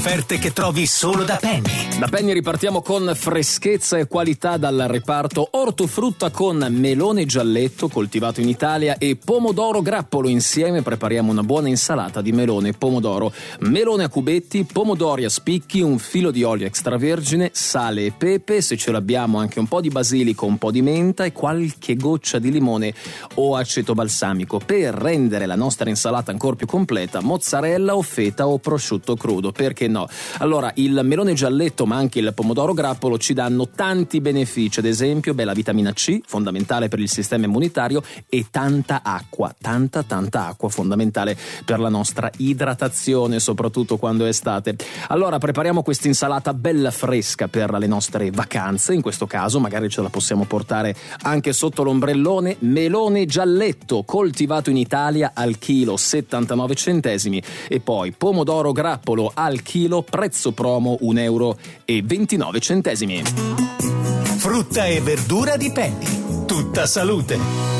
offerte che trovi solo da Penny. Da Penny ripartiamo con freschezza e qualità dal reparto ortofrutta con melone gialletto coltivato in Italia e pomodoro grappolo. Insieme prepariamo una buona insalata di melone e pomodoro. Melone a cubetti, pomodori a spicchi, un filo di olio extravergine, sale e pepe, se ce l'abbiamo anche un po' di basilico, un po' di menta e qualche goccia di limone o aceto balsamico per rendere la nostra insalata ancora più completa, mozzarella o feta o prosciutto crudo, perché no? Allora, il melone gialletto ma anche il pomodoro grappolo ci danno tanti benefici, ad esempio la vitamina C, fondamentale per il sistema immunitario, e tanta acqua, tanta acqua, fondamentale per la nostra idratazione, soprattutto quando è estate. Allora prepariamo questa insalata bella fresca per le nostre vacanze, in questo caso magari ce la possiamo portare anche sotto l'ombrellone. Melone gialletto coltivato in Italia al chilo 79 centesimi e poi pomodoro grappolo al chilo, prezzo promo €1,29. Frutta e verdura di Penny. Tutta salute.